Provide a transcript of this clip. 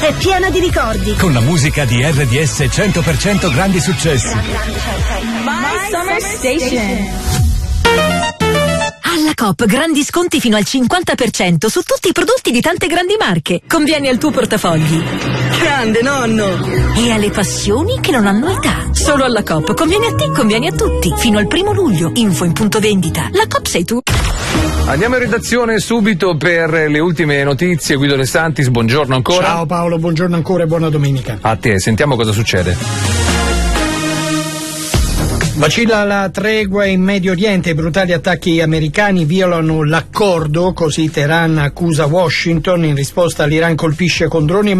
è piena di ricordi. Con la musica di RDS 100% grandi successi. My Summer Station. Alla Coop grandi sconti fino al 50% su tutti i prodotti di tante grandi marche. Convieni al tuo portafogli. Grande nonno. E alle passioni che non hanno età. Solo alla Coop. Conviene a te, conviene a tutti. Fino al 1 luglio. Info in punto vendita. La Coop sei tu. Andiamo in redazione subito per le ultime notizie. Guido De Santis, buongiorno ancora. Ciao Paolo, buongiorno ancora e buona domenica. A te, sentiamo cosa succede. Vacilla la tregua in Medio Oriente, i brutali attacchi americani violano l'accordo, così Teheran accusa Washington, in risposta l'Iran colpisce con droni e